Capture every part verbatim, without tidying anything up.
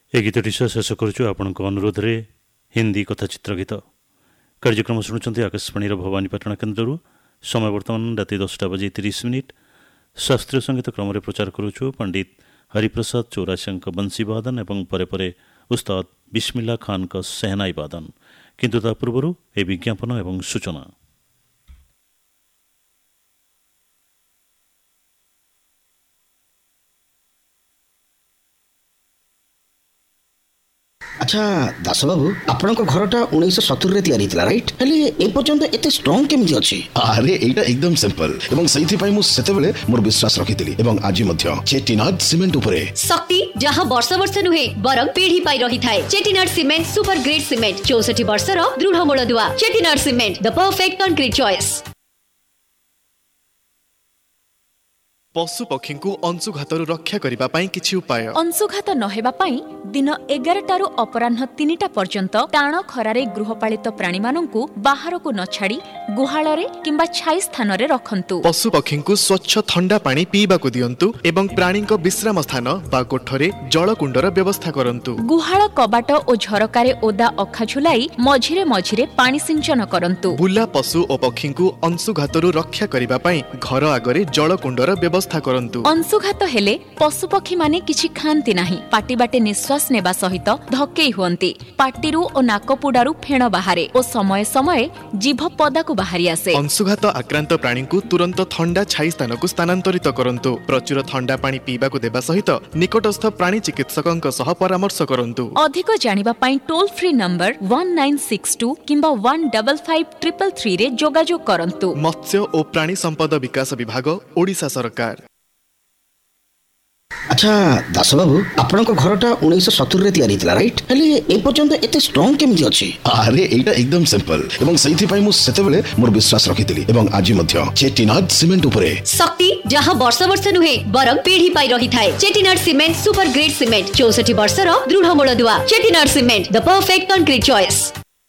ए गीतटी शेष करुचु आपणको अनुरोध रे हिंदी कथाचित्र गीत कार्यक्रम शुणुंट आकाशवाणी भवानीपाटना केन्द्र समय बर्तमान राति दसटा बजे तीस मिनिट शास्त्रीय संगीत क्रम प्रचार करुचु पंडित हरिप्रसाद चौरासिया बंशी वादन एवं परे परे उस्ताद बिस्मिल्ला खान का सेहनाई वादन किंतु ता पूर्व ए विज्ञापन एवं सूचना। अच्छा दास बाबू आपण घरटा उन्नीस सत्तर रे तैयारी थिला राइट हेले ए पर्यंत एते स्ट्रांग केमि अछि? अरे एटा एकदम सिंपल एवं सही पई मु सेते बेले मोर विश्वास रखितिली एवं आज मध्य चेटिनाड सीमेंट उपरे शक्ति जहां वर्ष वर्ष नुहे बरं पीढ़ी पाई रही थाए। Chettinad cement super grade cement चौसठ वर्ष रो दृढ़ मूलदुआ। Chettinad cement the perfect concrete choice. पशु पक्षी को अंशुघातरु रक्षा करिबा पई किछि उपाय। अंशुघात न हेबा पई दिन एगार टारु अपराह्न तीन टा पर्यंत टाण खरारे गृहपालित प्राणी माननकु बाहर को न छाड़ी गुहाଳରେ किंबा छाई स्थान रे रखंतु। पशु पक्षी को स्वच्छ ठंडा पानी पीबा को दियंतु एवं प्राणी को विश्राम स्थान बा कोठरे जल कुंडर व्यवस्था करंतु। गुहाळ कबाट ओ झरकारे ओदा अखा झुलाई मझिरे मझिरे पानी सिंचन करंतु। बुला पशु और पक्षी को अंशुघातरु रक्षा करिबा पई घर आगरे जल कुंडर व्यवस्था करंतु। अंशुघात हेले पशु पक्षी माने किछि खांती नाही। पाटी बाटे निश्वास नेबा सहित धक्केई हुअंती। पाटीरू ओ नाकपुडारू फेण बाहारे ओ समय समय जीभ पदाकु बाहरी आसे। अंशुघात आक्रांत प्राणी को तुरंत ठंडा छाई स्थान को स्थानांतरित करंतु। प्रचुर ठंडा पानी पीबा को देबा सहित निकटस्थ प्राणी चिकित्सकंक सह परामर्श करंतु। अधिक जानिबा पई toll free number one nine six to किंबा one five five three three three रे जोगाजोग करंतु। मत्स्य और प्राणी संपद विकास विभाग ओडिशा सरकार। अच्छा दास बाबू आपण घरटा उन्नीस सत्तर रे तैयारी थिला राइट हेले ए पर्यंत एते स्ट्रांग केमि अछि? अरे एटा एकदम सिंपल एवं सही पई मु सेते बेले मोर विश्वास रखितिली एवं आज मध्य चेटिनाड सीमेंट उपरे शक्ति जहां वर्ष वर्ष नुहे बरं पीढ़ी पाई रही थाए। Chettinad cement super grade cement चौसठ वर्ष रो दृढ़ मूलदुआ। Chettinad cement the perfect concrete choice.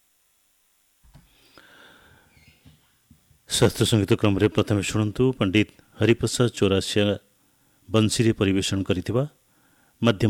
शास्त्रीय संगीत क्रम रे प्रथम शुणंतु पंडित हरिप्रसाद चौरासिया बंशी रे परिवेषण करिथिबा मध्य